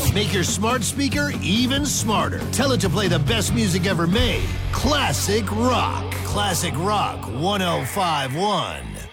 Make your smart speaker even smarter. Tell it to play the best music ever made. Classic Rock. Classic Rock 1051.